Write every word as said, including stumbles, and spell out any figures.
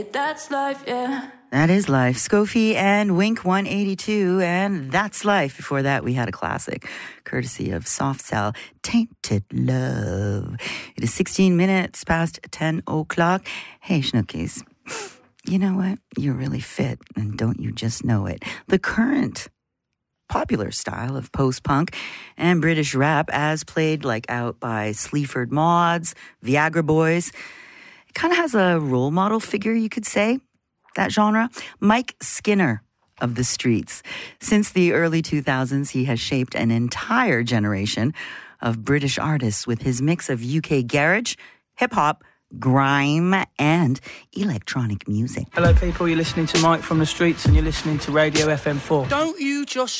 That's life, yeah. That is life. Scofie and Wink one eighty-two, and That's Life. Before that, we had a classic, courtesy of Soft Cell, Tainted Love. It is sixteen minutes past ten o'clock. Hey, Schnookies, you know what? You're really fit, and don't you just know it? The current popular style of post-punk and British rap, as played like out by Sleaford Mods, Viagra Boys, it kind of has a role model figure, you could say, that genre. Mike Skinner of the streets. Since the early two thousands, he has shaped an entire generation of British artists with his mix of U K garage, hip-hop, grime, and electronic music. Hello, people. You're listening to Mike from the Streets, and you're listening to Radio F M four. Don't you just